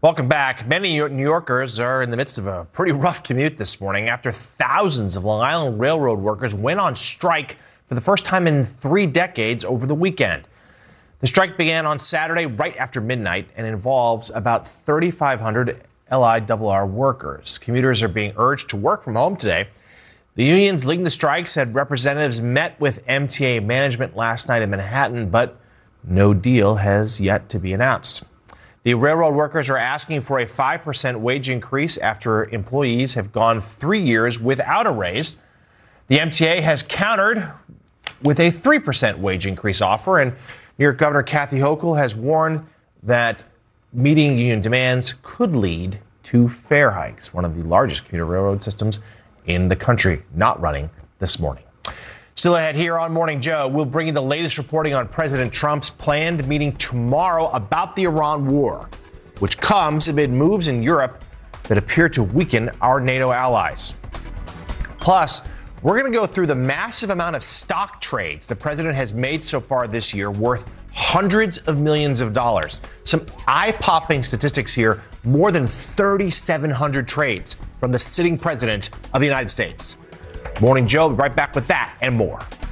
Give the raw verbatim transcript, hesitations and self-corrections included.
Welcome back. Many New Yorkers are in the midst of a pretty rough commute this morning after thousands of Long Island Railroad workers went on strike for the first time in three decades over the weekend. The strike began on Saturday right after midnight and involves about thirty-five hundred L I R R workers. Commuters are being urged to work from home today. The unions leading the strike said representatives met with M T A management last night in Manhattan, but no deal has yet to be announced. The railroad workers are asking for a five percent wage increase after employees have gone three years without a raise. The M T A has countered with a three percent wage increase offer, and New York Governor Kathy Hochul has warned that meeting union demands could lead to fare hikes. One of the largest commuter railroad systems in the country not running this morning. Still ahead here on Morning Joe, we'll bring you the latest reporting on President Trump's planned meeting tomorrow about the Iran war, which comes amid moves in Europe that appear to weaken our NATO allies. Plus, we're going to go through the massive amount of stock trades the president has made so far this year, worth hundreds of millions of dollars. Some eye-popping statistics here, more than thirty-seven hundred trades from the sitting president of the United States. Morning Joe, right back with that and more.